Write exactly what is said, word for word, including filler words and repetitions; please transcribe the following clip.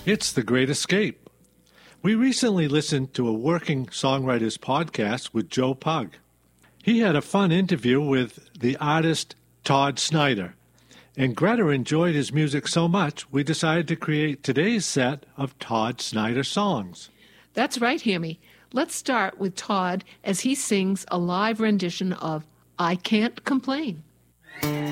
It's The Great Escape. We recently listened to a Working Songwriters podcast with Joe Pug. He had a fun interview with the artist Todd Snider, and Greta enjoyed his music so much we decided to create today's set of Todd Snider songs. That's right, Hammy. Let's start with Todd as he sings a live rendition of I Can't Complain.